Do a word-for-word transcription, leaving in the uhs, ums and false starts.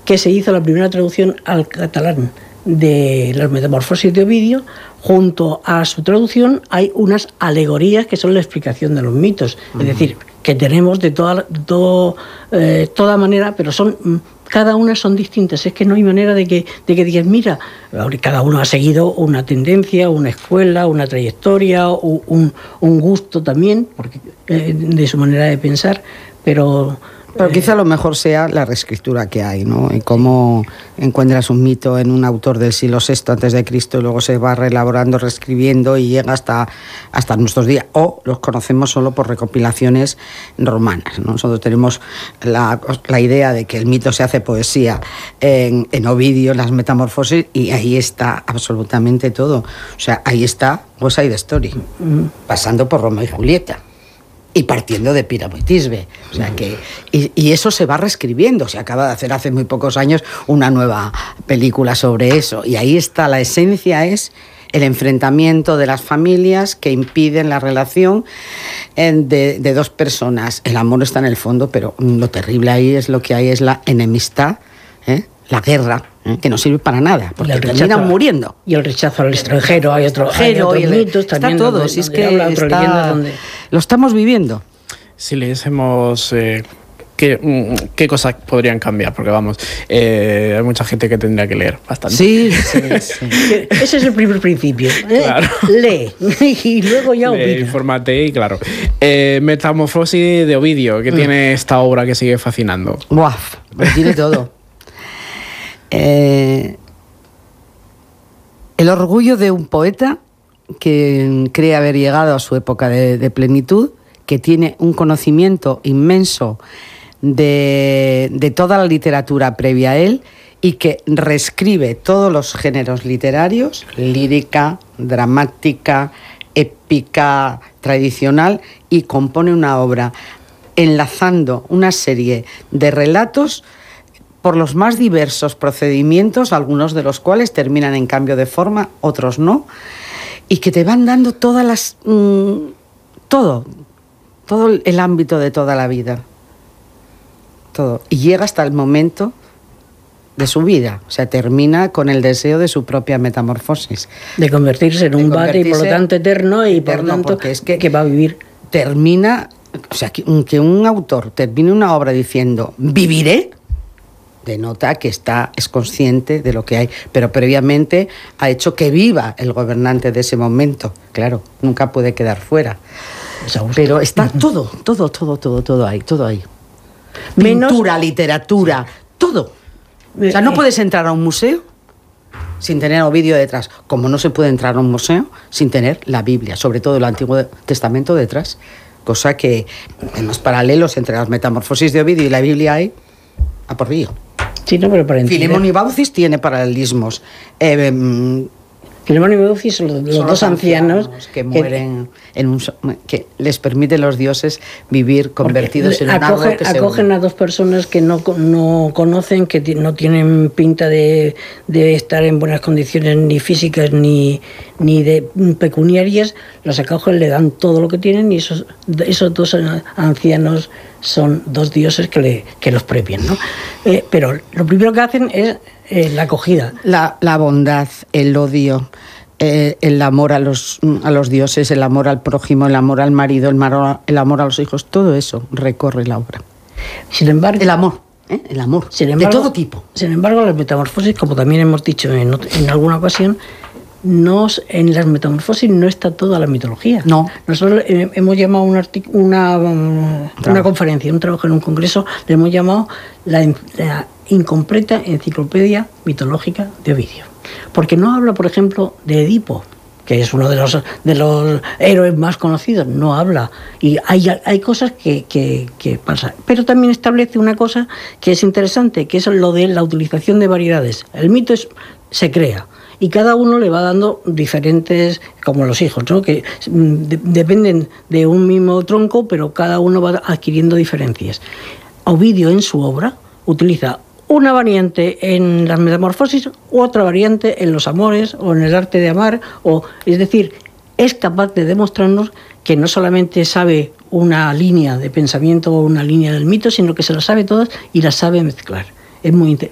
que se hizo la primera traducción al catalán de las Metamorfosis de Ovidio. Junto a su traducción hay unas alegorías que son la explicación de los mitos. Uh-huh. Es decir, que tenemos de toda, de todo, eh, toda manera, pero son cada una son distintas. Es que no hay manera de que, de que digas, mira, cada uno ha seguido una tendencia, una escuela, una trayectoria, un, un gusto también, porque, eh, de su manera de pensar, pero... Pero quizá lo mejor sea la reescritura que hay, ¿no? Y cómo encuentras un mito en un autor del siglo sexto antes de Cristo y luego se va reelaborando, reescribiendo y llega hasta, hasta nuestros días. O los conocemos solo por recopilaciones romanas, ¿no? Nosotros tenemos la, la idea de que el mito se hace poesía en, en Ovidio, en las Metamorfosis, y ahí está absolutamente todo. O sea, ahí está West Side Story, mm. pasando por Romeo y Julieta. Y partiendo de Píramo y Tisbe. O sea que, y, y eso se va reescribiendo. Se acaba de hacer hace muy pocos años una nueva película sobre eso. Y ahí está, la esencia es el enfrentamiento de las familias que impiden la relación de, de dos personas. El amor está en el fondo, pero lo terrible ahí es lo que hay es la enemistad, ¿eh? La guerra, ¿eh? Que no sirve para nada, porque terminan muriendo. Y el rechazo al extranjero, hay otro, hay otros y el, mitos también. Está todo, donde, si es donde que habla está, otra leyenda donde... lo estamos viviendo. Si leyésemos eh, qué, qué cosas podrían cambiar, porque vamos, eh, hay mucha gente que tendría que leer bastante. Sí, sí, sí. Ese es el primer principio. ¿eh? Claro. Lee y luego ya opina. Infórmate y claro. Eh, Metamorfosis de Ovidio, ¿qué mm. tiene esta obra que sigue fascinando? Buah, pues tiene todo. eh, el orgullo de un poeta que cree haber llegado a su época de, de plenitud, que tiene un conocimiento inmenso de, de toda la literatura previa a él y que reescribe todos los géneros literarios, lírica, dramática, épica, tradicional, y compone una obra enlazando una serie de relatos por los más diversos procedimientos, algunos de los cuales terminan en cambio de forma, otros no, y que te van dando todas las... Mmm, todo... todo el ámbito de toda la vida, todo, y llega hasta el momento de su vida, o sea, termina con el deseo de su propia metamorfosis. De convertirse en un bate y por lo tanto eterno, y por lo tanto es que, que va a vivir. Termina, o sea, que, que un autor termine una obra diciendo, viviré, denota que está, es consciente de lo que hay, pero previamente ha hecho que viva el gobernante de ese momento. Claro, nunca puede quedar fuera. Pero está todo, todo, todo, todo, todo ahí, todo ahí. Menos... Pintura, literatura, todo. O sea, no puedes entrar a un museo sin tener a Ovidio detrás, como no se puede entrar a un museo sin tener la Biblia, sobre todo el Antiguo Testamento detrás, cosa que en los paralelos entre las Metamorfosis de Ovidio y la Biblia hay a por río. Sí, no, pero para entender... Filemón y Baucis tiene paralelismos. Eh, Filemón y Baucis son los, los son dos los ancianos, ancianos que mueren que, en un que les permite los dioses vivir convertidos en un acogen, árbol que se acogen une. a dos personas que no, no conocen, que no tienen pinta de, de estar en buenas condiciones ni físicas ni, ni de pecuniarias, los acogen, le dan todo lo que tienen, y esos, esos dos ancianos son dos dioses que, le, que los premian, ¿no? Eh, pero lo primero que hacen es eh, la acogida. La, la bondad, el odio, eh, el amor a los, a los dioses, el amor al prójimo, el amor al marido, el, mar, el amor a los hijos, todo eso recorre la obra. Sin embargo... El amor, ¿eh? El amor, sin embargo, de todo tipo. Sin embargo, las metamorfosis, como también hemos dicho en, en alguna ocasión, no, en las metamorfosis no está toda la mitología. No. Nosotros eh, hemos llamado una, una, um, una conferencia, un trabajo en un congreso, le hemos llamado la, la incompleta enciclopedia mitológica de Ovidio. Porque no habla, por ejemplo, de Edipo, que es uno de los, de los héroes más conocidos, no habla. Y hay, hay cosas que, que, que pasan. Pero también establece una cosa que es interesante, que es lo de la utilización de variedades. El mito es, se crea, y cada uno le va dando diferentes, como los hijos, ¿no? Que de, dependen de un mismo tronco, pero cada uno va adquiriendo diferencias. Ovidio en su obra utiliza una variante en las metamorfosis, otra variante en los amores o en el arte de amar, o, es decir, es capaz de demostrarnos que no solamente sabe una línea de pensamiento o una línea del mito, sino que se las sabe todas y las sabe mezclar. Es muy interesante.